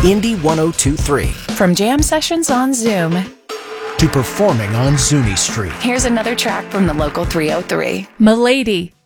Indie 1023. From jam sessions on Zoom To performing on Zuni Street. Here's another track from the local 303. Milady